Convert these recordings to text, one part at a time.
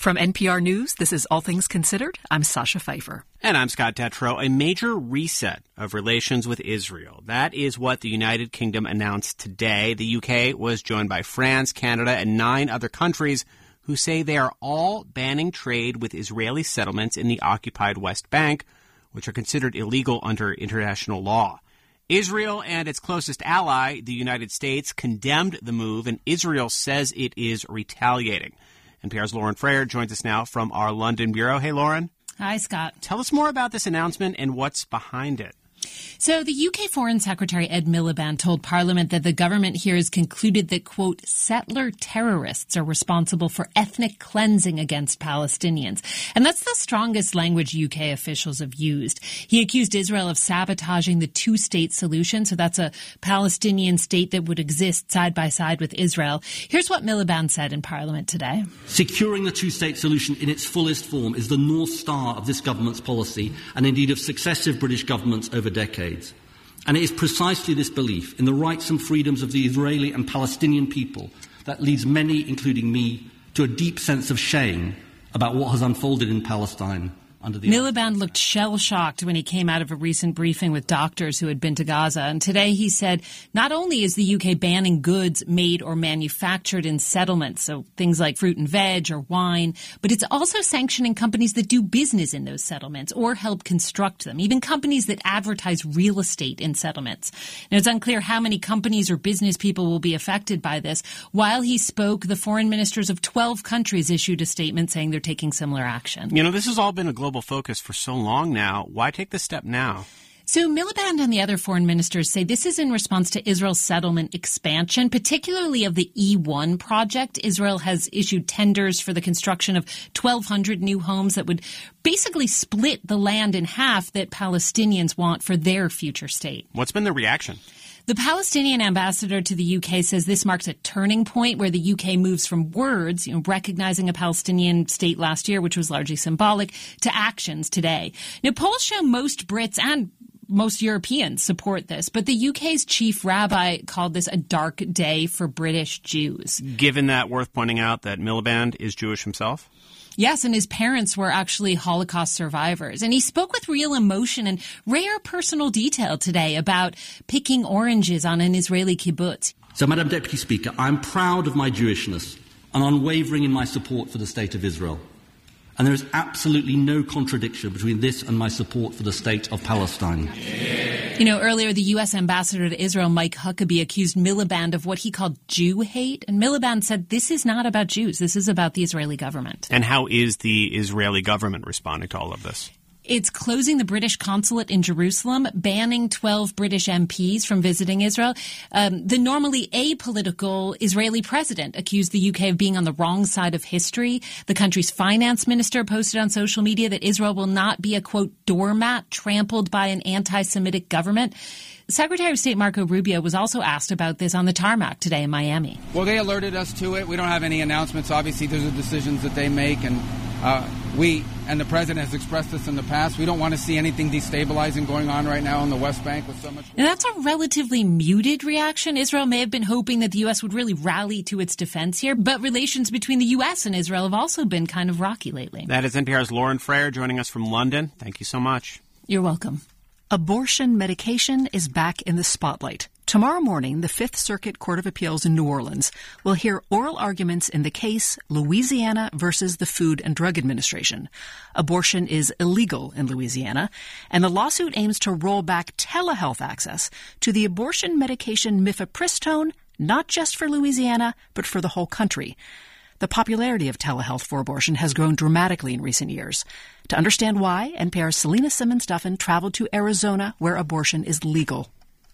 From NPR News, this is All Things Considered. I'm Sasha Pfeiffer. And I'm Scott Detrow. A major reset of relations with Israel. That is what the United Kingdom announced today. The UK was joined by France, Canada, and 9 other countries who say they are all banning trade with Israeli settlements in the occupied West Bank, which are considered illegal under international law. Israel and its closest ally, the United States, condemned the move, and Israel says it is retaliating. NPR's Lauren Frayer joins us now from our London bureau. Hey, Lauren. Hi, Scott. Tell us more about this announcement and what's behind it. So the UK Foreign Secretary Ed Miliband told Parliament that the government here has concluded that, quote, settler terrorists are responsible for ethnic cleansing against Palestinians. And that's the strongest language UK officials have used. He accused Israel of sabotaging the two-state solution. So that's a Palestinian state that would exist side by side with Israel. Here's what Miliband said in Parliament today. Securing the two-state solution in its fullest form is the North Star of this government's policy and indeed of successive British governments over decades. And it is precisely this belief in the rights and freedoms of the Israeli and Palestinian people that leads many, including me, to a deep sense of shame about what has unfolded in Palestine. Miliband looked shell-shocked when he came out of a recent briefing with doctors who had been to Gaza. And today he said not only is the UK banning goods made or manufactured in settlements, so things like fruit and veg or wine, but it's also sanctioning companies that do business in those settlements or help construct them, even companies that advertise real estate in settlements. Now, it's unclear how many companies or business people will be affected by this. While he spoke, the foreign ministers of 12 countries issued a statement saying they're taking similar action. You know, this has all been a global focus for so long now. Why take this step now? So Miliband and the other foreign ministers say this is in response to Israel's settlement expansion, particularly of the E1 project. Israel has issued tenders for the construction of 1,200 new homes that would basically split the land in half that Palestinians want for their future state. What's been the reaction? The Palestinian ambassador to the UK says this marks a turning point where the UK moves from words, recognizing a Palestinian state last year, which was largely symbolic, to actions today. Now, polls show most Brits and most Europeans support this, but the UK's chief rabbi called this a dark day for British Jews. Given that, worth pointing out that Miliband is Jewish himself? Yes, and his parents were actually Holocaust survivors. And he spoke with real emotion and rare personal detail today about picking oranges on an Israeli kibbutz. So, Madam Deputy Speaker, I'm proud of my Jewishness and unwavering in my support for the State of Israel. And there is absolutely no contradiction between this and my support for the State of Palestine. Earlier the U.S. ambassador to Israel, Mike Huckabee, accused Miliband of what he called Jew hate. And Miliband said this is not about Jews. This is about the Israeli government. And how is the Israeli government responding to all of this? It's closing the British consulate in Jerusalem, banning 12 British MPs from visiting Israel. The normally apolitical Israeli president accused the UK of being on the wrong side of history. The country's finance minister posted on social media that Israel will not be a, quote, doormat trampled by an anti-Semitic government. Secretary of State Marco Rubio was also asked about this on the tarmac today in Miami. Well, they alerted us to it. We don't have any announcements. Obviously, those are decisions that they make, and we and the president has expressed this in the past. We don't want to see anything destabilizing going on right now on the West Bank with so much. Now, that's a relatively muted reaction. Israel may have been hoping that the U.S. would really rally to its defense here, but relations between the U.S. and Israel have also been kind of rocky lately. That is NPR's Lauren Frayer joining us from London. Thank you so much. You're welcome. Abortion medication is back in the spotlight. Tomorrow morning, the Fifth Circuit Court of Appeals in New Orleans will hear oral arguments in the case Louisiana versus the Food and Drug Administration. Abortion is illegal in Louisiana, and the lawsuit aims to roll back telehealth access to the abortion medication mifepristone, not just for Louisiana, but for the whole country. The popularity of telehealth for abortion has grown dramatically in recent years. To understand why, NPR's Selena Simmons-Duffin traveled to Arizona, where abortion is legal.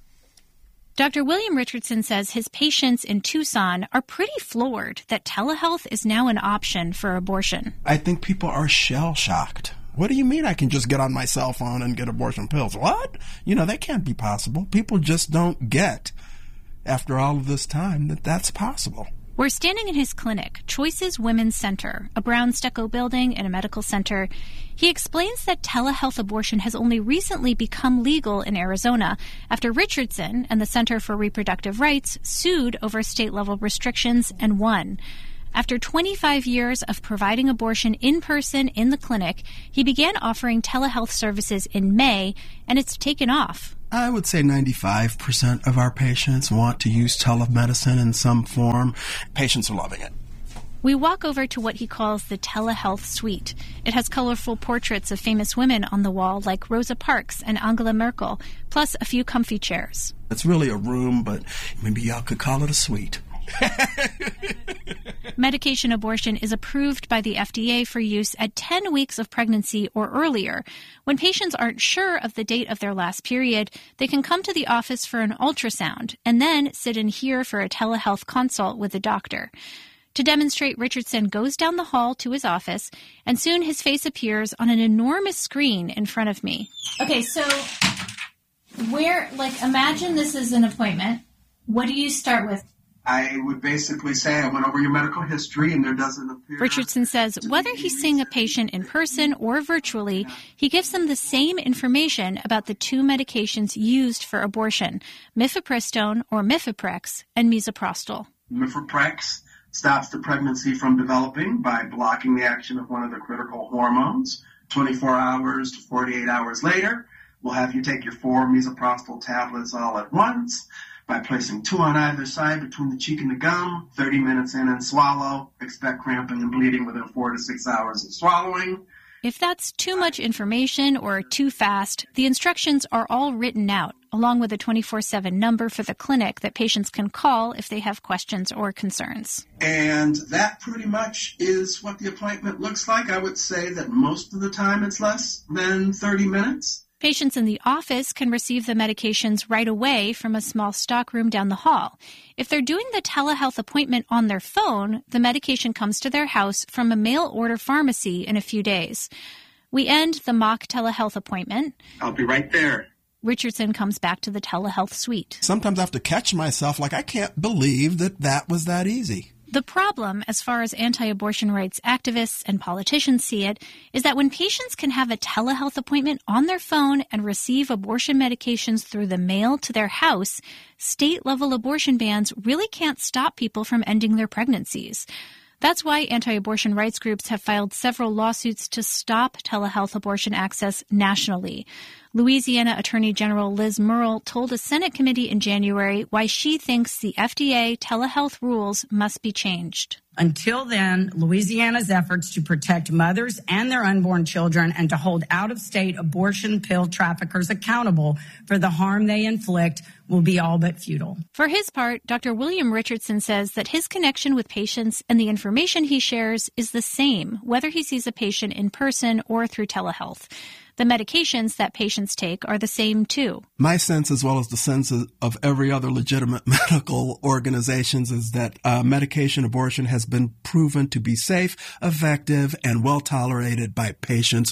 Dr. William Richardson says his patients in Tucson are pretty floored that telehealth is now an option for abortion. I think people are shell-shocked. What do you mean I can just get on my cell phone and get abortion pills? What? That can't be possible. People just don't get, after all of this time, that that's possible. We're standing in his clinic, Choices Women's Center, a brown stucco building and a medical center. He explains that telehealth abortion has only recently become legal in Arizona after Richardson and the Center for Reproductive Rights sued over state-level restrictions and won. After 25 years of providing abortion in person in the clinic, he began offering telehealth services in May, and it's taken off. I would say 95% of our patients want to use telemedicine in some form. Patients are loving it. We walk over to what he calls the telehealth suite. It has colorful portraits of famous women on the wall like Rosa Parks and Angela Merkel, plus a few comfy chairs. It's really a room, but maybe y'all could call it a suite. Medication abortion is approved by the FDA for use at 10 weeks of pregnancy or earlier. When patients aren't sure of the date of their last period, they can come to the office for an ultrasound and then sit in here for a telehealth consult with a doctor. To demonstrate, Richardson goes down the hall to his office, and soon his face appears on an enormous screen in front of me. Okay, so imagine this is an appointment. What do you start with? I would basically say I went over your medical history and there doesn't appear... Richardson says whether he's seeing a patient in person or virtually, he gives them the same information about the two medications used for abortion, mifepristone or Mifeprex and misoprostol. Mifeprex stops the pregnancy from developing by blocking the action of one of the critical hormones. 24 hours to 48 hours later, we'll have you take your 4 misoprostol tablets all at once by placing 2 on either side between the cheek and the gum, 30 minutes in and swallow. Expect cramping and bleeding within 4 to 6 hours of swallowing. If that's too much information or too fast, the instructions are all written out, along with a 24/7 number for the clinic that patients can call if they have questions or concerns. And that pretty much is what the appointment looks like. I would say that most of the time it's less than 30 minutes. Patients in the office can receive the medications right away from a small stockroom down the hall. If they're doing the telehealth appointment on their phone, the medication comes to their house from a mail-order pharmacy in a few days. We end the mock telehealth appointment. I'll be right there. Richardson comes back to the telehealth suite. Sometimes I have to catch myself I can't believe that was that easy. The problem, as far as anti-abortion rights activists and politicians see it, is that when patients can have a telehealth appointment on their phone and receive abortion medications through the mail to their house, state-level abortion bans really can't stop people from ending their pregnancies. That's why anti-abortion rights groups have filed several lawsuits to stop telehealth abortion access nationally. Louisiana Attorney General Liz Murrill told a Senate committee in January why she thinks the FDA telehealth rules must be changed. Until then, Louisiana's efforts to protect mothers and their unborn children and to hold out-of-state abortion pill traffickers accountable for the harm they inflict will be all but futile. For his part, Dr. William Richardson says that his connection with patients and the information he shares is the same, whether he sees a patient in person or through telehealth. The medications that patients take are the same, too. My sense, as well as the sense of every other legitimate medical organizations, is that medication abortion has been proven to be safe, effective, and well tolerated by patients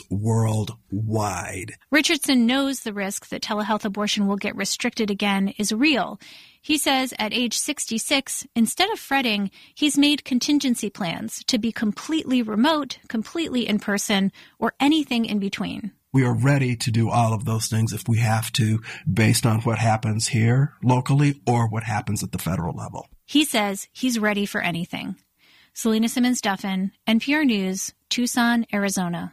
worldwide. Richardson knows the risk that telehealth abortion will get restricted again is real. He says at age 66, instead of fretting, he's made contingency plans to be completely remote, completely in person, or anything in between. We are ready to do all of those things if we have to, based on what happens here locally or what happens at the federal level. He says he's ready for anything. Selena Simmons-Duffin, NPR News, Tucson, Arizona.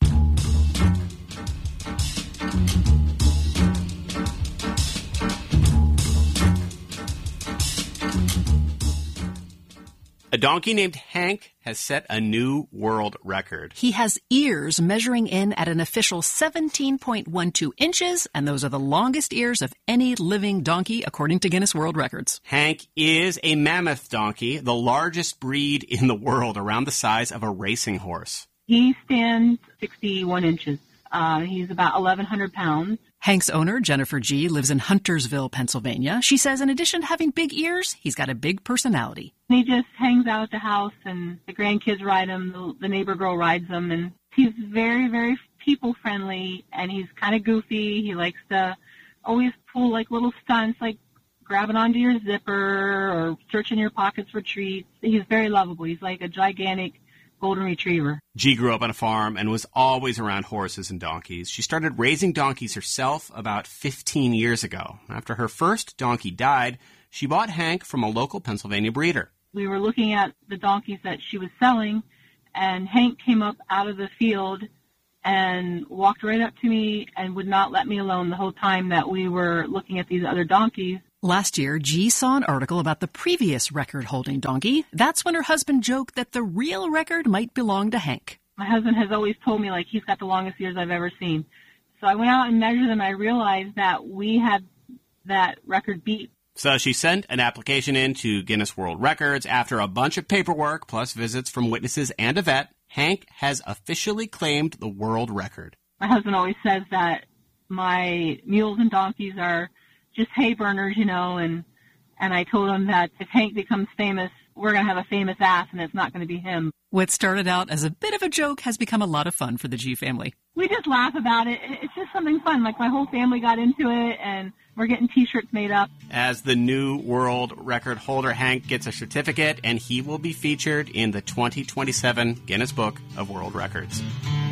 A donkey named Hank has set a new world record. He has ears measuring in at an official 17.12 inches, and those are the longest ears of any living donkey, according to Guinness World Records. Hank is a mammoth donkey, the largest breed in the world, around the size of a racing horse. He stands 61 inches. He's about 1,100 pounds. Hank's owner, Jennifer G., lives in Huntersville, Pennsylvania. She says in addition to having big ears, he's got a big personality. He just hangs out at the house, and the grandkids ride him, the neighbor girl rides him, and he's very, very people-friendly, and he's kind of goofy. He likes to always pull, little stunts, like grabbing onto your zipper or searching your pockets for treats. He's very lovable. He's like a gigantic golden retriever. G grew up on a farm and was always around horses and donkeys. She started raising donkeys herself about 15 years ago. After her first donkey died, she bought Hank from a local Pennsylvania breeder. we were looking at the donkeys that she was selling, and Hank came up out of the field and walked right up to me and would not let me alone the whole time that we were looking at these other donkeys. Last year, G saw an article about the previous record-holding donkey. That's when her husband joked that the real record might belong to Hank. My husband has always told me, like, he's got the longest ears I've ever seen. So I went out and measured them. I realized that we had that record beat. So she sent an application in to Guinness World Records. After a bunch of paperwork, plus visits from witnesses and a vet, Hank has officially claimed the world record. My husband always says that my mules and donkeys are just hay burners, you know, and I told him that if Hank becomes famous, we're going to have a famous ass, and it's not going to be him. What started out as a bit of a joke has become a lot of fun for the G family. We just laugh about it. It's just something fun. Like, my whole family got into it, and we're getting T-shirts made up. As the new world record holder, Hank gets a certificate, and he will be featured in the 2027 Guinness Book of World Records.